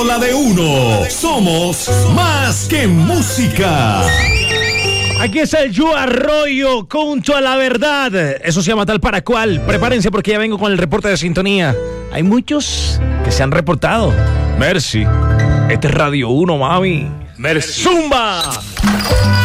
la de uno. Somos más que música. Aquí está el Yu Arroyo junto a la verdad. Eso se llama Tal para Cual. Prepárense porque ya vengo con el reporte de sintonía. Hay muchos que se han reportado. Merci. Este es Radio 1, mami. Merci. ¡Zumba!